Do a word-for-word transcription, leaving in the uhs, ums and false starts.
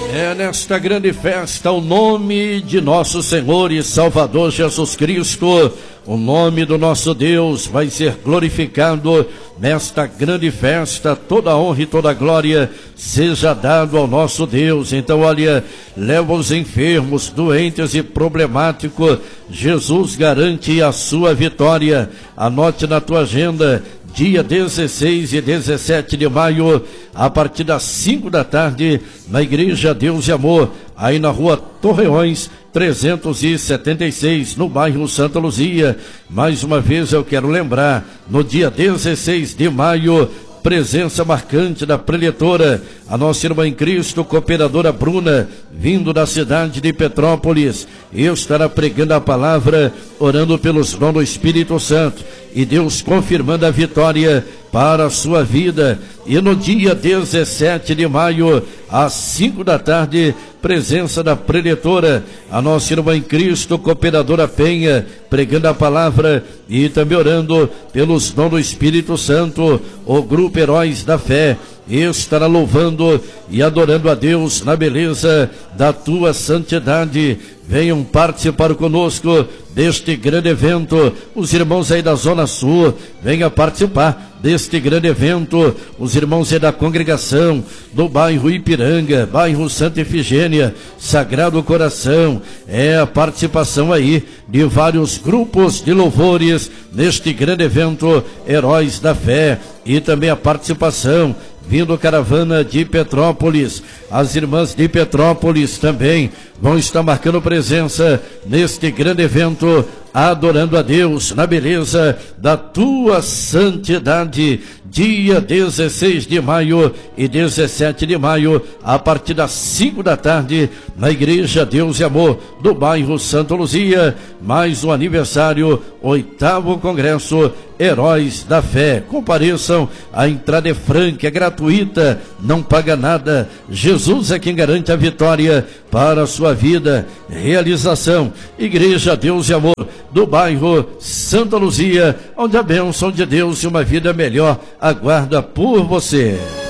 É nesta grande festa o nome de nosso Senhor e Salvador Jesus Cristo, o nome do nosso Deus vai ser glorificado nesta grande festa. Toda honra e toda glória seja dado ao nosso Deus. Então, olha, leva os enfermos, doentes e problemáticos. Jesus garante a sua vitória. Anote na tua agenda, dia dezesseis e dezessete de maio, a partir das cinco da tarde, na Igreja Deus e Amor, aí na rua Torreões, trezentos e setenta e seis, no bairro Santa Luzia. Mais uma vez eu quero lembrar, no dia dezesseis de maio, presença marcante da preletora, a nossa irmã em Cristo, cooperadora Bruna, vindo da cidade de Petrópolis, eu estará pregando a palavra, orando pelos dons do Espírito Santo, e Deus confirmando a vitória para a sua vida. E no dia dezessete de maio, às cinco da tarde, presença da preletora, a nossa irmã em Cristo, cooperadora Penha, pregando a palavra e também orando pelos dons do Espírito Santo. O grupo Heróis da Fé estará louvando e adorando a Deus na beleza da tua santidade. Venham participar conosco deste grande evento. Os irmãos aí da Zona Sul, venham participar deste grande evento. Os irmãos aí da congregação do bairro Ipiranga, bairro Santa Efigênia, Sagrado Coração, é a participação aí de vários grupos de louvores neste grande evento Heróis da Fé, e também a participação vindo caravana de Petrópolis. As irmãs de Petrópolis também vão estar marcando presença neste grande evento, adorando a Deus na beleza da tua santidade. Dia dezesseis de maio e dezessete de maio, a partir das cinco da tarde, na Igreja Deus e Amor do bairro Santa Luzia, mais um aniversário, oitavo Congresso Heróis da Fé. Compareçam, a entrada é franca, é gratuita, não paga nada. Jesus é quem garante a vitória para a sua vida. Realização, Igreja Deus e Amor do bairro Santa Luzia, onde a bênção de Deus e uma vida melhor aguarda por você.